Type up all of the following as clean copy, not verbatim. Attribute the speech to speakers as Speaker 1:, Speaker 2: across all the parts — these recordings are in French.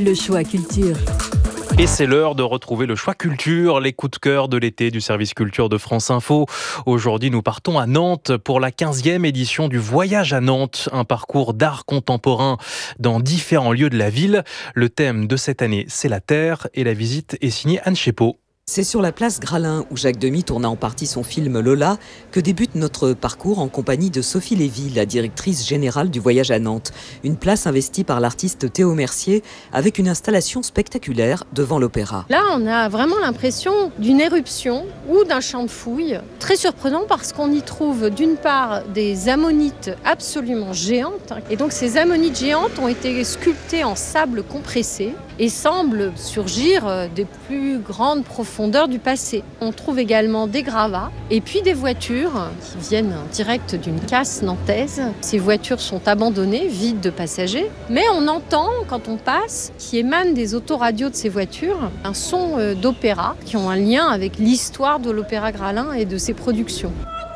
Speaker 1: Le choix culture.
Speaker 2: Et c'est l'heure de retrouver le choix culture, les coups de cœur de l'été du service culture de France Info. Aujourd'hui, nous partons à Nantes pour la 15e édition du Voyage à Nantes, un parcours d'art contemporain dans différents lieux de la ville. Le thème de cette année, c'est la Terre et la visite est signée Anne Chépot.
Speaker 3: C'est sur la place Gralin, où Jacques Demy tourna en partie son film Lola, que débute notre parcours en compagnie de Sophie Lévy, la directrice générale du Voyage à Nantes. Une place investie par l'artiste Théo Mercier, avec une installation spectaculaire devant l'opéra.
Speaker 4: Là, on a vraiment l'impression d'une éruption ou d'un champ de fouilles. Très surprenant parce qu'on y trouve d'une part des ammonites absolument géantes. Et donc ces ammonites géantes ont été sculptées en sable compressé et semblent surgir des plus grandes profondeurs du passé. On trouve également des gravats et puis des voitures qui viennent direct d'une casse nantaise. Ces voitures sont abandonnées, vides de passagers, mais on entend quand on passe, qui émane des autoradios de ces voitures, un son d'opéra qui ont un lien avec l'histoire de l'Opéra Gralin et de ses productions.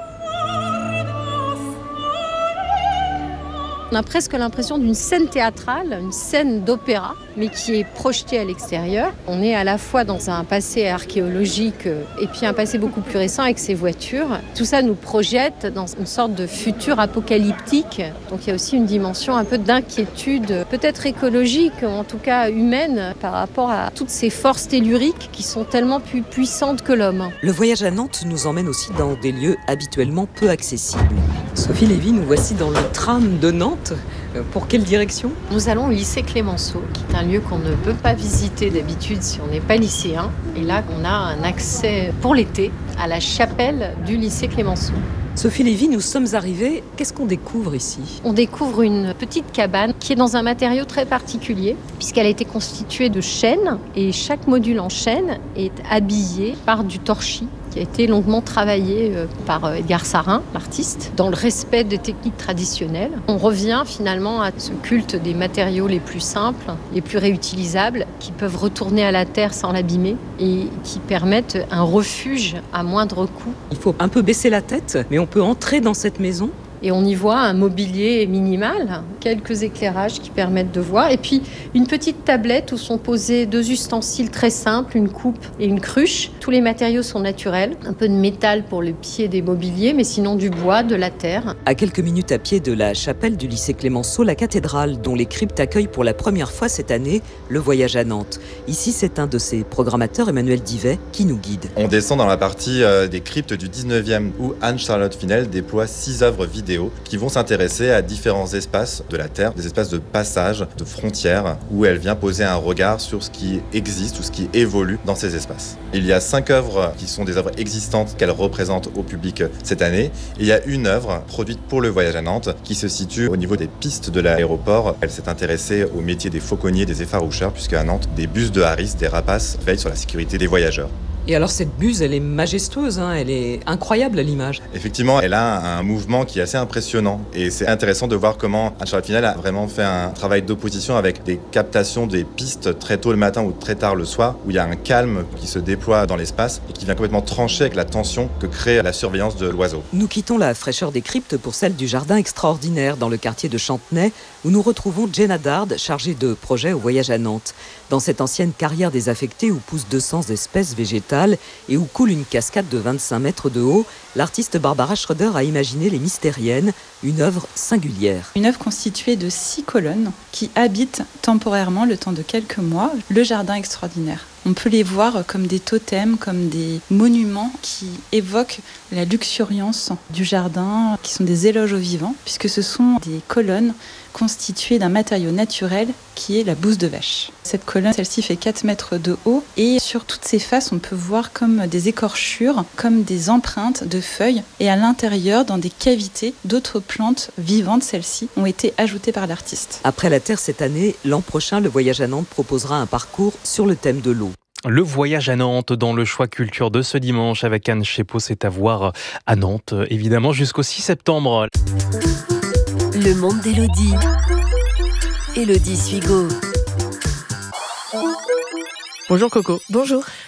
Speaker 4: On a presque l'impression d'une scène théâtrale, une scène d'opéra, mais qui est projetée à l'extérieur. On est à la fois dans un passé archéologique et puis un passé beaucoup plus récent avec ces voitures. Tout ça nous projette dans une sorte de futur apocalyptique. Donc il y a aussi une dimension un peu d'inquiétude, peut-être écologique, ou en tout cas humaine, par rapport à toutes ces forces telluriques qui sont tellement plus puissantes que l'homme.
Speaker 3: Le Voyage à Nantes nous emmène aussi dans des lieux habituellement peu accessibles. Sophie Lévy, nous voici dans le tram de Nantes. Pour quelle direction ?
Speaker 4: Nous allons au lycée Clémenceau, qui est un lieu qu'on ne peut pas visiter d'habitude si on n'est pas lycéen. Et là, on a un accès pour l'été à la chapelle du lycée Clémenceau.
Speaker 3: Sophie Lévy, nous sommes arrivés. Qu'est-ce qu'on découvre ici ?
Speaker 4: On découvre une petite cabane qui est dans un matériau très particulier, puisqu'elle a été constituée de chêne, et chaque module en chêne est habillé par du torchis, qui a été longuement travaillé par Edgar Sarin, l'artiste, dans le respect des techniques traditionnelles. On revient finalement à ce culte des matériaux les plus simples, les plus réutilisables, qui peuvent retourner à la terre sans l'abîmer et qui permettent un refuge à moindre coût.
Speaker 3: Il faut un peu baisser la tête, mais on peut entrer dans cette maison.
Speaker 4: Et on y voit un mobilier minimal, quelques éclairages qui permettent de voir. Et puis une petite tablette où sont posés deux ustensiles très simples, une coupe et une cruche. Tous les matériaux sont naturels. Un peu de métal pour le pied des mobiliers, mais sinon du bois, de la terre.
Speaker 3: À quelques minutes à pied de la chapelle du lycée Clémenceau, la cathédrale dont les cryptes accueillent pour la première fois cette année le Voyage à Nantes. Ici, c'est un de ses programmateurs, Emmanuel Divet, qui nous guide.
Speaker 5: On descend dans la partie des cryptes du 19e où Anne-Charlotte Finel déploie 6 œuvres vidéo qui vont s'intéresser à différents espaces de la Terre, des espaces de passage, de frontières, où elle vient poser un regard sur ce qui existe ou ce qui évolue dans ces espaces. Il y a 5 œuvres qui sont des œuvres existantes qu'elle représente au public cette année. Et il y a une œuvre produite pour le Voyage à Nantes qui se situe au niveau des pistes de l'aéroport. Elle s'est intéressée au métier des fauconniers, des effaroucheurs, puisque à Nantes, des bus de Harris, des rapaces, veillent sur la sécurité des voyageurs.
Speaker 3: Et alors cette buse, elle est majestueuse, elle est incroyable à l'image.
Speaker 5: Effectivement, elle a un mouvement qui est assez impressionnant et c'est intéressant de voir comment Anne-Charlotte Finel a vraiment fait un travail d'opposition avec des captations des pistes très tôt le matin ou très tard le soir, où il y a un calme qui se déploie dans l'espace et qui vient complètement trancher avec la tension que crée la surveillance de l'oiseau.
Speaker 3: Nous quittons la fraîcheur des cryptes pour celle du jardin extraordinaire dans le quartier de Chantenay, où nous retrouvons Jenna Dard, chargée de projet au Voyage à Nantes. Dans cette ancienne carrière désaffectée où poussent 200 espèces végétales et où coule une cascade de 25 mètres de haut, l'artiste Barbara Schroeder a imaginé Les Mystériennes, une œuvre singulière.
Speaker 6: Une œuvre constituée de 6 colonnes qui habitent temporairement, le temps de quelques mois, le jardin extraordinaire. On peut les voir comme des totems, comme des monuments qui évoquent la luxuriance du jardin, qui sont des éloges au vivant, puisque ce sont des colonnes constituée d'un matériau naturel qui est la bouse de vache. Cette colonne, celle-ci fait 4 mètres de haut et sur toutes ses faces, on peut voir comme des écorchures, comme des empreintes de feuilles et à l'intérieur, dans des cavités, d'autres plantes vivantes, celles-ci, ont été ajoutées par l'artiste.
Speaker 3: Après la Terre cette année, l'an prochain, le Voyage à Nantes proposera un parcours sur le thème de l'eau.
Speaker 2: Le Voyage à Nantes dans le choix culture de ce dimanche avec Anne Chépot, c'est à voir à Nantes, évidemment, jusqu'au 6 septembre.
Speaker 1: Le monde d'Élodie. Élodie Suigo.
Speaker 7: Bonjour Coco.
Speaker 8: Bonjour.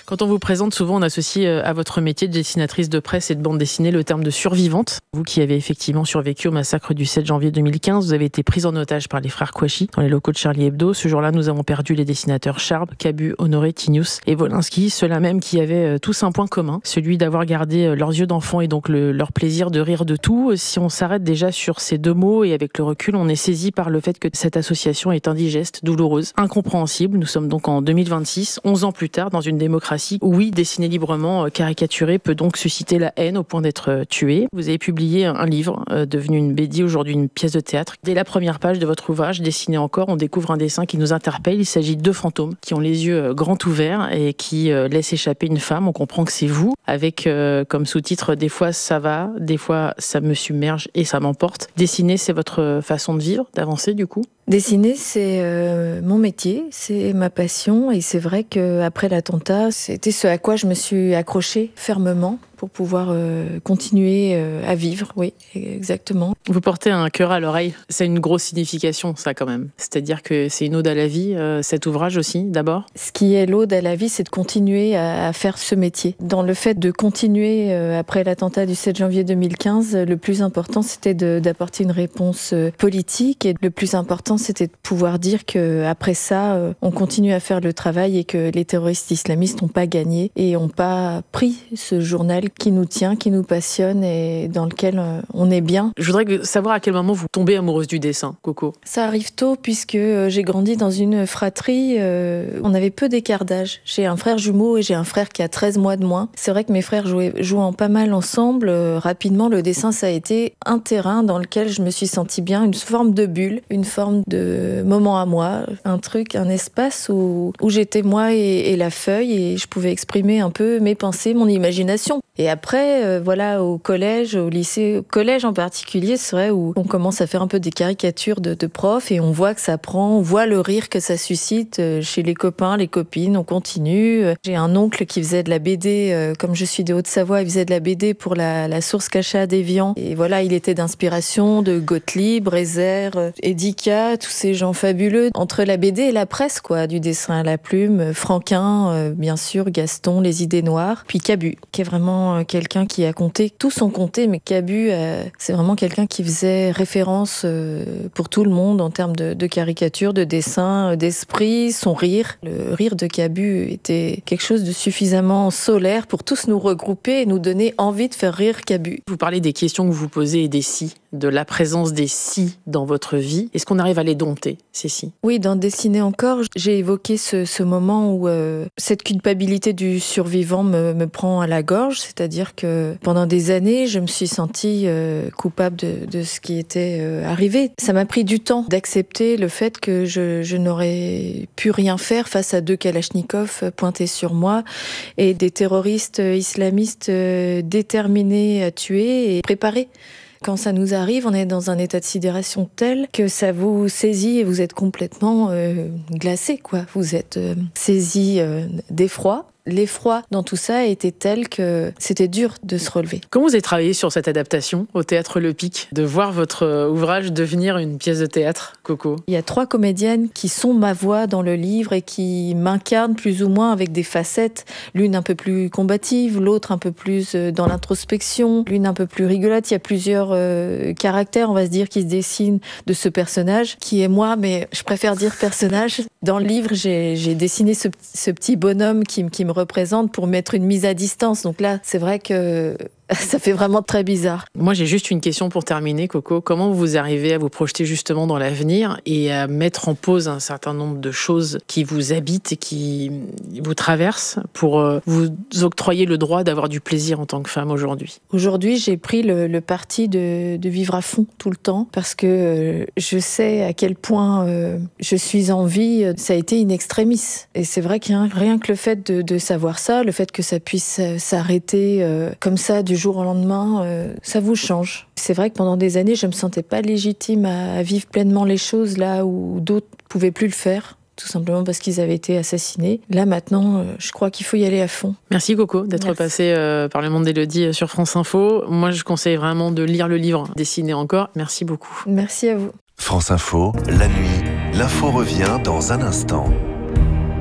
Speaker 7: Quand on vous présente, souvent on associe à votre métier de dessinatrice de presse et de bande dessinée le terme de survivante. Vous qui avez effectivement survécu au massacre du 7 janvier 2015, vous avez été prise en otage par les frères Kouachi dans les locaux de Charlie Hebdo. Ce jour-là, nous avons perdu les dessinateurs Charb, Cabu, Honoré, Tinius et Wolinski, ceux-là même qui avaient tous un point commun, celui d'avoir gardé leurs yeux d'enfant et donc leur plaisir de rire de tout. Si on s'arrête déjà sur ces deux mots et avec le recul, on est saisi par le fait que cette association est indigeste, douloureuse, incompréhensible. Nous sommes donc en 2026, 11 ans plus tard, dans une démocratie où oui, dessiner librement, caricaturer peut donc susciter la haine au point d'être tué. Vous avez publié un livre devenu une BD, aujourd'hui une pièce de théâtre. Dès la première page de votre ouvrage, Dessiner encore, on découvre un dessin qui nous interpelle. Il s'agit de deux fantômes qui ont les yeux grands ouverts et qui laissent échapper une femme. On comprend que c'est vous, avec comme sous-titre « Des fois ça va, des fois ça me submerge et ça m'emporte ». Dessiner, c'est votre façon de vivre, d'avancer du coup ?
Speaker 8: Dessiner, c'est mon métier, c'est ma passion et c'est vrai qu'après l'attentat, c'était ce à quoi je me suis accrochée fermement pour pouvoir continuer à vivre, oui, exactement.
Speaker 7: Vous portez un cœur à l'oreille, c'est une grosse signification ça quand même, c'est-à-dire que c'est une ode à la vie, cet ouvrage aussi d'abord.
Speaker 8: Ce qui est l'ode à la vie, c'est de continuer à faire ce métier. Dans le fait de continuer après l'attentat du 7 janvier 2015, le plus important c'était d'apporter une réponse politique et le plus important c'était de pouvoir dire qu'après ça, on continue à faire le travail et que les terroristes islamistes n'ont pas gagné et n'ont pas pris ce journal qui nous tient, qui nous passionne et dans lequel on est bien.
Speaker 7: Je voudrais savoir à quel moment vous tombez amoureuse du dessin, Coco.
Speaker 8: Ça arrive tôt puisque j'ai grandi dans une fratrie, on avait peu d'écart d'âge. J'ai un frère jumeau et j'ai un frère qui a 13 mois de moins. C'est vrai que mes frères jouant pas mal ensemble, rapidement le dessin ça a été un terrain dans lequel je me suis sentie bien, une forme de bulle, une forme de moment à moi, un truc, un espace où j'étais moi et la feuille et je pouvais exprimer un peu mes pensées, mon imagination. Et après, voilà, au collège, au lycée, au collège en particulier, c'est vrai où on commence à faire un peu des caricatures de profs et on voit que ça prend, on voit le rire que ça suscite chez les copains, les copines, on continue. J'ai un oncle qui faisait de la BD, comme je suis de Haute-Savoie, il faisait de la BD pour la source cachée à d'Évian. Et voilà, il était d'inspiration de Gottlieb, Rézère, Edica, tous ces gens fabuleux. Entre la BD et la presse, quoi, du dessin à la plume, Franquin, bien sûr, Gaston, Les Idées Noires, puis Cabu, qui est vraiment quelqu'un qui a compté, tous ont compté, mais Cabu, c'est vraiment quelqu'un qui faisait référence pour tout le monde en termes de caricature, de dessin, d'esprit, son rire. Le rire de Cabu était quelque chose de suffisamment solaire pour tous nous regrouper et nous donner envie de faire rire Cabu.
Speaker 7: Vous parlez des questions que vous posez et des si, de la présence des si dans votre vie. Est-ce qu'on arrive à les dompter, ces si ?
Speaker 8: Oui, dans Dessiner encore, j'ai évoqué ce moment où cette culpabilité du survivant me prend à la gorge, c'est-à-dire que pendant des années, je me suis sentie coupable de ce qui était arrivé. Ça m'a pris du temps d'accepter le fait que je n'aurais pu rien faire face à deux Kalachnikov pointés sur moi et des terroristes islamistes déterminés à tuer et préparés. Quand ça nous arrive, on est dans un état de sidération tel que ça vous saisit et vous êtes complètement glacé, quoi. Vous êtes saisi d'effroi. L'effroi dans tout ça était tel que c'était dur de se relever.
Speaker 7: Comment vous avez travaillé sur cette adaptation au Théâtre Le Pic, de voir votre ouvrage devenir une pièce de théâtre, Coco ?
Speaker 8: Il y a 3 comédiennes qui sont ma voix dans le livre et qui m'incarnent plus ou moins avec des facettes, l'une un peu plus combative, l'autre un peu plus dans l'introspection, l'une un peu plus rigolote. Il y a plusieurs caractères, on va se dire, qui se dessinent de ce personnage, qui est moi, mais je préfère dire personnage. Dans le livre, j'ai dessiné ce petit bonhomme qui me représente pour mettre une mise à distance. Donc là, c'est vrai que ça fait vraiment très bizarre.
Speaker 7: Moi, j'ai juste une question pour terminer, Coco. Comment vous arrivez à vous projeter justement dans l'avenir et à mettre en pause un certain nombre de choses qui vous habitent et qui vous traversent pour vous octroyer le droit d'avoir du plaisir en tant que femme aujourd'hui ?
Speaker 8: Aujourd'hui, j'ai pris le parti de vivre à fond tout le temps parce que je sais à quel point je suis en vie. Ça a été in extremis. Et c'est vrai qu'il y a rien que le fait de savoir ça, le fait que ça puisse s'arrêter comme ça du jour au lendemain, ça vous change. C'est vrai que pendant des années, je me sentais pas légitime à vivre pleinement les choses là où d'autres pouvaient plus le faire, tout simplement parce qu'ils avaient été assassinés. Là maintenant, je crois qu'il faut y aller à fond.
Speaker 7: Merci Coco d'être passée par le monde d'Élodie sur France Info. Moi, je conseille vraiment de lire le livre Dessiner encore. Merci beaucoup.
Speaker 8: Merci à vous.
Speaker 9: France Info, la nuit, l'info revient dans un instant.